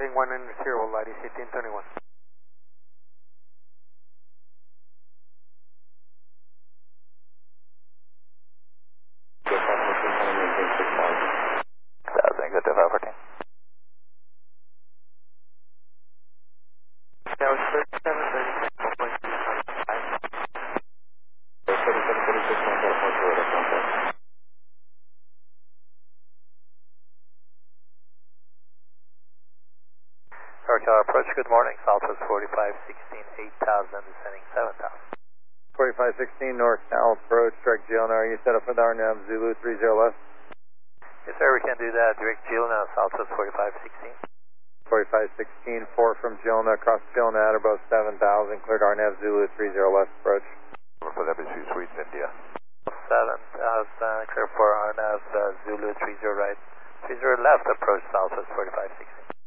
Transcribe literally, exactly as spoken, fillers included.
heading one nine zero, Lattice eighteen twenty-one. Thousand, good to five fourteen. That was thirty-seven, thirty-six point two five. thirty-seven, thirty-six, one zero four zero, that's one thing. Norcal approach, good morning, Southwest forty-five sixteen, eight thousand, descending seven thousand. forty-five sixteen North Cal approach, direct G L N R, you set up with R N A V Zulu three zero left. Yes sir, we can do that, direct G L N R, Southwest forty-five sixteen. forty-five sixteen, four from G L N R, across G L N R, about seven thousand, cleared R N A V Zulu three zero left approach. For W C Suite, India. seven thousand, clear for R N A V uh, Zulu three zero right. three zero left, approach Southwest forty-five sixteen.